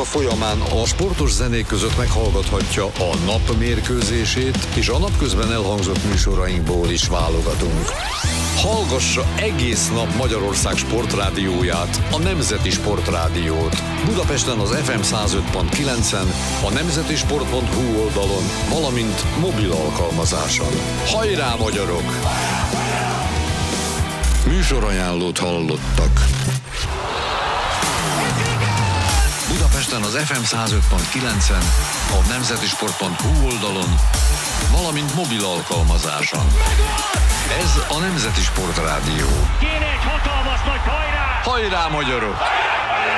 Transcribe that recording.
folyamán a sportos zenék között meghallgathatja a nap mérkőzését, és a napközben elhangzott műsorainkból is válogatunk. Hallgassa egész nap Magyarország sportrádióját, a Nemzeti Sportrádiót. Budapesten az FM 105.9-en, a nemzetisport.hu oldalon, valamint mobil alkalmazáson. Hajrá, magyarok! Műsorajánlót hallottak. Budapesten az FM 105.9-en, a nemzetisport.hu oldalon, valamint mobil alkalmazáson. Ez a Nemzeti Sportrádió. Kéne egy hatalmas nagy hajrá! Hajrá, magyarok!